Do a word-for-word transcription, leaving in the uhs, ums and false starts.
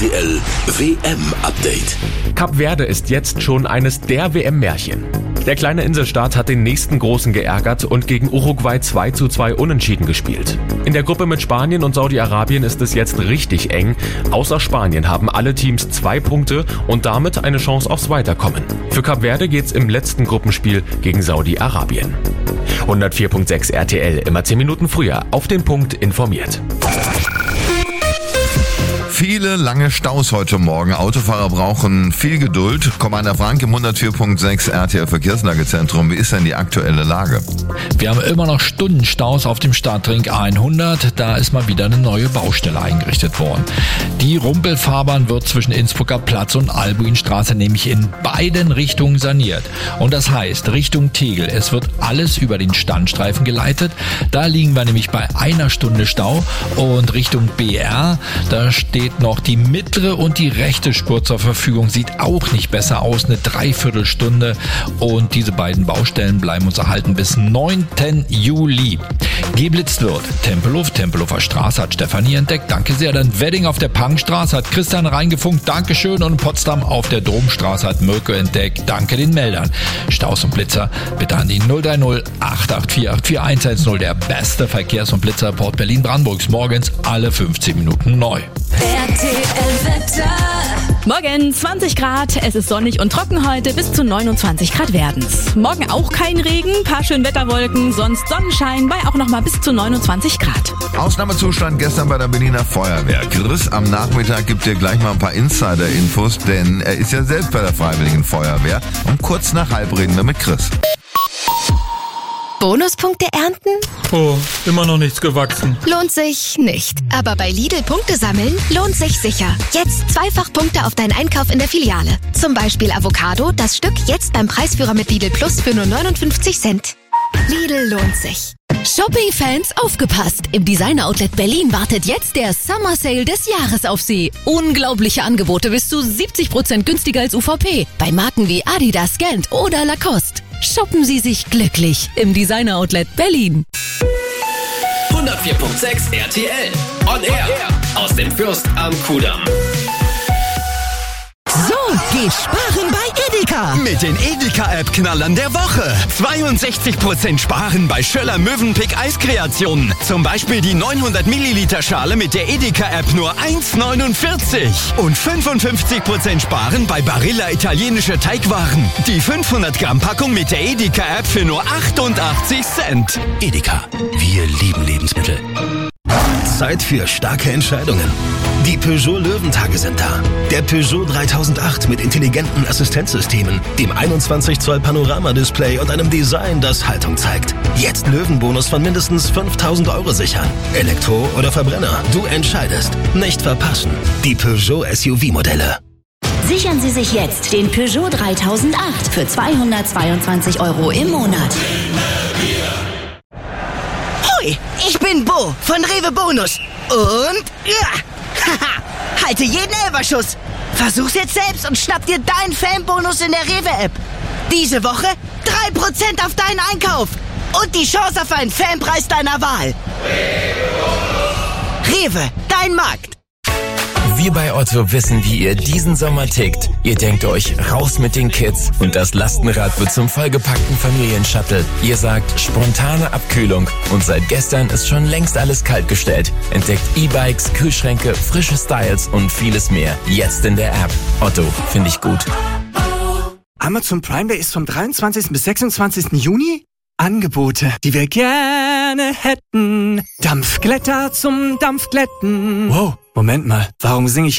T L W M-Update. Kap Verde ist jetzt schon eines der W M-Märchen. Der kleine Inselstaat hat den nächsten Großen geärgert und gegen Uruguay zwei zu zwei unentschieden gespielt. In der Gruppe mit Spanien und Saudi-Arabien ist es jetzt richtig eng. Außer Spanien haben alle Teams zwei Punkte und damit eine Chance aufs Weiterkommen. Für Kap Verde geht's im letzten Gruppenspiel gegen Saudi-Arabien. hundertvier Komma sechs R T L, immer zehn Minuten früher, auf den Punkt informiert. Viele lange Staus heute Morgen. Autofahrer brauchen viel Geduld. Commander Frank im hundertvier Komma sechs R T L Verkehrslagezentrum. Wie ist denn die aktuelle Lage? Wir haben immer noch Stundenstaus auf dem Startring A hundert. Da ist mal wieder eine neue Baustelle eingerichtet worden. Die Rumpelfahrbahn wird zwischen Innsbrucker Platz und Albuinstraße nämlich in beiden Richtungen saniert. Und das heißt, Richtung Tegel, es wird alles über den Standstreifen geleitet. Da liegen wir nämlich bei einer Stunde Stau. Und Richtung B R, da steht noch die mittlere und die rechte Spur zur Verfügung. Sieht auch nicht besser aus, eine Dreiviertelstunde. Und diese beiden Baustellen bleiben uns erhalten bis neunten Juli. Geblitzt wird Tempelhof, Tempelhofer Straße hat Stefanie entdeckt, danke sehr. Dann Wedding auf der Pangstraße hat Christian reingefunkt, dankeschön. Und Potsdam auf der Domstraße hat Mirko entdeckt, danke den Meldern. Staus und Blitzer bitte an die null drei null acht acht vier acht vier eins eins null, der beste Verkehrs- und Blitzerreport Berlin-Brandenburgs, morgens alle fünfzehn Minuten neu. R T L-Wetter. Morgen zwanzig Grad, es ist sonnig und trocken heute, bis zu neunundzwanzig Grad werden's. Morgen auch kein Regen, paar schön Wetterwolken, sonst Sonnenschein bei auch nochmal bis zu neunundzwanzig Grad. Ausnahmezustand gestern bei der Berliner Feuerwehr. Chris am Nachmittag gibt dir gleich mal ein paar Insider-Infos, denn er ist ja selbst bei der Freiwilligen Feuerwehr. Und kurz nach halb reden wir mit Chris. Bonuspunkte ernten? Oh, immer noch nichts gewachsen. Lohnt sich nicht. Aber bei Lidl Punkte sammeln lohnt sich sicher. Jetzt zweifach Punkte auf deinen Einkauf in der Filiale. Zum Beispiel Avocado, das Stück jetzt beim Preisführer mit Lidl Plus für nur neunundfünfzig Cent. Lidl lohnt sich. Shopping-Fans, aufgepasst! Im Designer-Outlet Berlin wartet jetzt der Summer Sale des Jahres auf Sie. Unglaubliche Angebote bis zu siebzig Prozent günstiger als U V P. Bei Marken wie Adidas, Gant oder Lacoste. Shoppen Sie sich glücklich im Designer-Outlet Berlin. hundertvier Komma sechs R T L. On Air. Aus dem Fürst am Kudamm. So, geh sparen bei Edeka. Mit den Edeka-App-Knallern der Woche. zweiundsechzig Prozent sparen bei Schöller Mövenpick Eiskreationen. Zum Beispiel die neunhundert Milliliter Schale mit der Edeka-App nur eins neunundvierzig. Und fünfundfünfzig Prozent sparen bei Barilla italienische Teigwaren. Die fünfhundert Gramm Packung mit der Edeka-App für nur achtundachtzig Cent. Edeka. Wir lieben Lebensmittel. Zeit für starke Entscheidungen. Die Peugeot Löwentage sind da. Der Peugeot dreitausendacht mit intelligenten Assistenzsystemen, dem einundzwanzig Zoll Panorama-Display und einem Design, das Haltung zeigt. Jetzt Löwenbonus von mindestens fünftausend Euro sichern. Elektro oder Verbrenner, du entscheidest. Nicht verpassen. Die Peugeot S U V-Modelle. Sichern Sie sich jetzt den Peugeot dreitausendacht für zweihundertzweiundzwanzig Euro im Monat. Hoi, ich bin Bo von Rewe Bonus. Und ja, haha, halte jeden Elberschuss. Versuch's jetzt selbst und schnapp dir deinen Fanbonus in der Rewe-App. Diese Woche drei Prozent auf deinen Einkauf. Und die Chance auf einen Fanpreis deiner Wahl. Rewe, dein Markt. Wir bei Otto wissen, wie ihr diesen Sommer tickt. Ihr denkt euch, raus mit den Kids und das Lastenrad wird zum vollgepackten Familienshuttle. Ihr sagt, spontane Abkühlung und seit gestern ist schon längst alles kaltgestellt. Entdeckt E-Bikes, Kühlschränke, frische Styles und vieles mehr. Jetzt in der App. Otto, finde ich gut. Amazon Prime Day ist vom dreiundzwanzigsten bis sechsundzwanzigsten Juni. Angebote, die wir gerne hätten. Dampfglätter zum Dampfglätten. Wow, Moment mal, warum singe ich